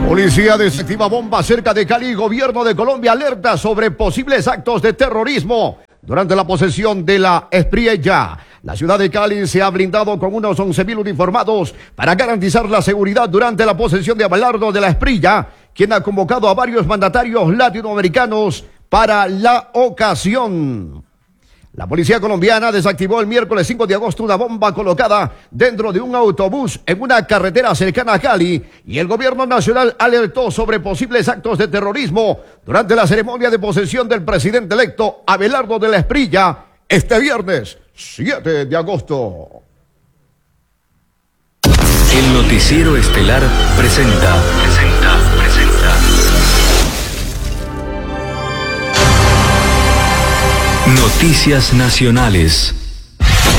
Policía desactiva bomba cerca de Cali. Gobierno de Colombia alerta sobre posibles actos de terrorismo durante la posesión de la Espriella. La ciudad de Cali se ha blindado con unos 11.000 uniformados para garantizar la seguridad durante la posesión de Abelardo de la Espriella, quien ha convocado a varios mandatarios latinoamericanos para la ocasión. La policía colombiana desactivó el miércoles 5 de agosto una bomba colocada dentro de un autobús en una carretera cercana a Cali, y el gobierno nacional alertó sobre posibles actos de terrorismo durante la ceremonia de posesión del presidente electo Abelardo de la Espriella este viernes 7 de agosto. El noticiero estelar presenta. Noticias nacionales.